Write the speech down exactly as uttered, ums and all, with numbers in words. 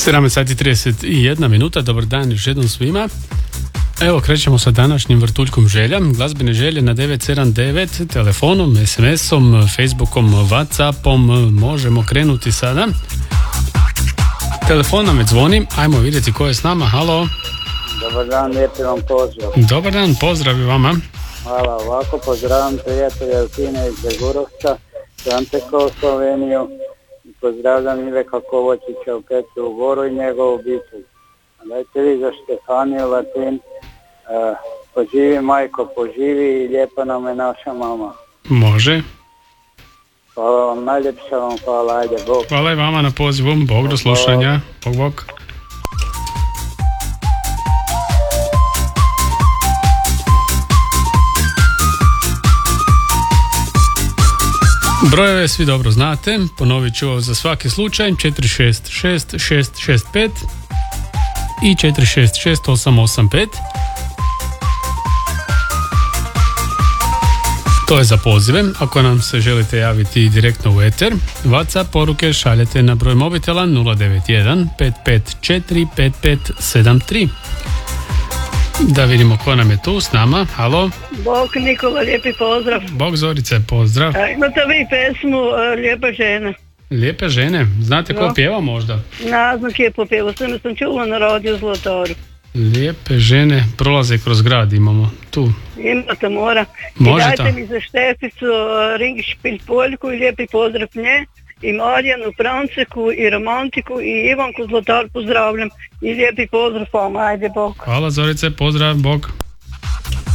sedamnaest sati i trideset jedna minuta, dobar dan još jednom svima. Evo, krećemo sa današnjim vrtuljkom želja. Glazbene želje na devet sedam devet, telefonom, es em esom, Facebookom, Whatsappom. Možemo krenuti sada. Telefon nam je zvoni, ajmo vidjeti ko je s nama. Halo. Dobar dan, lijepi vam pozdrav. Dobar dan, pozdrav i vama. Hvala, ovako pozdravljam prijatelja Kine iz Zegurovca, Santeko u Sloveniju. Pozdravljam Iveka Kovačića u Petru Goru i njegovu obitelj. Dajte vi za Štefaniju Latin, uh, poživi majko, poživi i lijepa nam je naša mama. Može. Hvala vam, najljepša vam, hvala, ajde, Bog. Hvala i vama na pozivu, Bog do slušanja. Bog, Bog. Brojeve svi dobro znate, ponovit ću za svaki slučaj, četiri šest šest šest šest pet i četiri šest šest osam osam pet. To je za pozive. Ako nam se želite javiti direktno u eter, WhatsApp poruke šaljete na broj mobitela nula devet jedan pet pet četiri pet pet sedam tri. Da vidimo ko nam je tu s nama. Halo. Bog Nikola, lijepi pozdrav. Bog Zorice, pozdrav. A, imate vi pesmu uh, Lijepa žena? Lijepe žene? Znate ko no. pjeva možda? Naznak je po pjevu, sam sam čula na radiju Zlataru. Lijepe žene prolaze kroz grad, imamo tu. Imate mora. Može. I dajte mi za Šteficu uh, Ringšpilj Poljku i lijepi pozdrav nje. I Marijanu Franceku i Romantiku i Ivanku Zlatar pozdravljam. I lijepi pozdrav vam, ajde Bog. Hvala Zorice, pozdrav, Bog.